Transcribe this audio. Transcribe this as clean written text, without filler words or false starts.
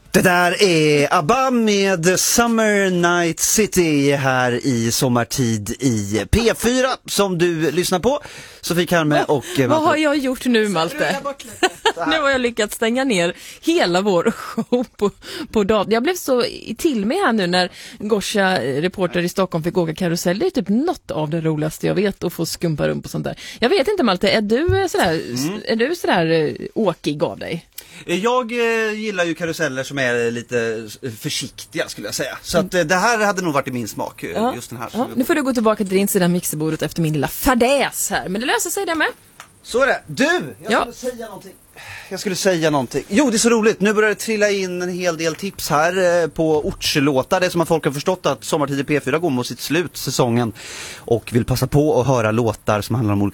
Det där är ABBA med Summer Night City här i sommartid i P4 som du lyssnar på. Sofie Karme och vad har jag gjort nu, Malte? Nu har jag lyckats stänga ner hela vår show på datorn. Jag blev så till mig här nu när Gosha, reporter i Stockholm, fick åka karusell. Det är typ något av det roligaste jag vet, att få skumpa runt på sånt där. Jag vet inte, Malte, är du sådär åkig av dig? Jag gillar ju karuseller som är lite försiktiga, skulle jag säga. Så att det här hade nog varit i min smak, just den här. Ja, nu får du gå tillbaka till din sida mixerbordet efter min lilla fadäs här. Men det löser sig det med. Så är det. Du, jag skulle säga någonting. Jo, det är så roligt. Nu börjar det trilla in en hel del tips här på ortslåtar. Det är som att folk har förstått att Sommartid i P4 går mot sitt slut, säsongen. Och vill passa på att höra låtar som handlar om olika